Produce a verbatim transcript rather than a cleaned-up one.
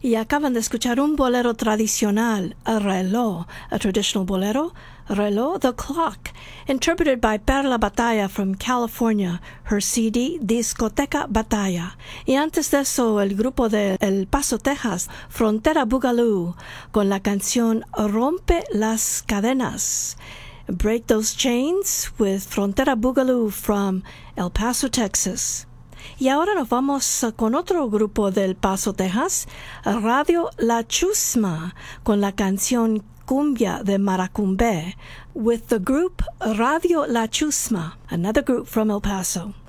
Y acaban de escuchar un bolero tradicional, a reloj, a traditional bolero, Reloj, the Clock, interpreted by Perla Batalla from California, her C D, Discoteca Batalla. Y antes de eso, el grupo de El Paso, Texas, Frontera Boogaloo, con la canción Rompe las Cadenas. Break Those Chains with Frontera Boogaloo from El Paso, Texas. Y ahora nos vamos con otro grupo del Paso, Texas, Radio La Chusma, con la canción Cumbia de Maracumbé, with the group Radio La Chusma, another group from El Paso.